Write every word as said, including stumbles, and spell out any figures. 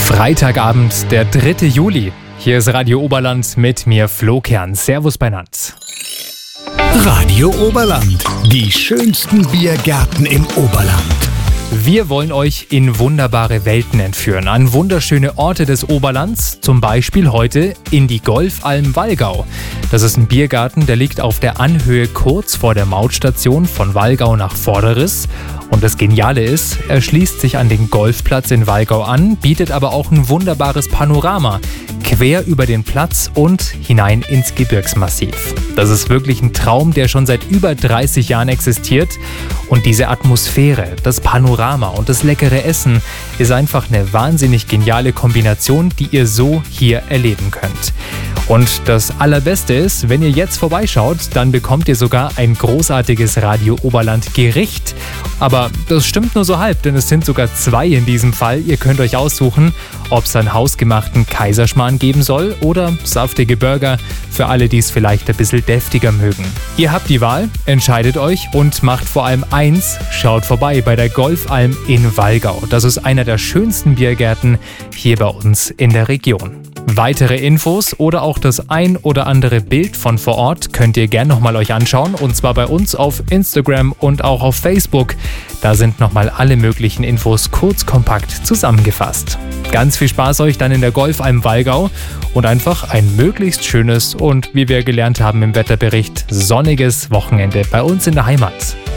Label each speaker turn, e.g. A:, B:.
A: Freitagabend, der dritte Juli. Hier ist Radio Oberland mit mir, Flo Kern. Servus beinand.
B: Radio Oberland, die schönsten Biergärten im Oberland.
A: Wir wollen euch in wunderbare Welten entführen, an wunderschöne Orte des Oberlands, zum Beispiel heute in die Golfalm Wallgau. Das ist ein Biergarten, der liegt auf der Anhöhe kurz vor der Mautstation von Wallgau nach Vorderriss. Und das Geniale ist, er schließt sich an den Golfplatz in Wallgau an, bietet aber auch ein wunderbares Panorama, quer über den Platz und hinein ins Gebirgsmassiv. Das ist wirklich ein Traum, der schon seit über dreißig Jahren existiert. Und diese Atmosphäre, das Panorama und das leckere Essen ist einfach eine wahnsinnig geniale Kombination, die ihr so hier erleben könnt. Und das Allerbeste ist, wenn ihr jetzt vorbeischaut, dann bekommt ihr sogar ein großartiges Radio Oberland Gericht. Aber das stimmt nur so halb, denn es sind sogar zwei in diesem Fall. Ihr könnt euch aussuchen, ob es einen hausgemachten Kaiserschmarrn geben soll oder saftige Burger für alle, die es vielleicht ein bisschen deftiger mögen. Ihr habt die Wahl, entscheidet euch und macht vor allem eins, schaut vorbei bei der Golfalm in Wallgau. Das ist einer der schönsten Biergärten hier bei uns in der Region. Weitere Infos oder auch das ein oder andere Bild von vor Ort könnt ihr gerne nochmal euch anschauen, und zwar bei uns auf Instagram und auch auf Facebook. Da sind nochmal alle möglichen Infos kurz kompakt zusammengefasst. Ganz viel Spaß euch dann in der Golfalm Wallgau und einfach ein möglichst schönes und, wie wir gelernt haben im Wetterbericht, sonniges Wochenende bei uns in der Heimat.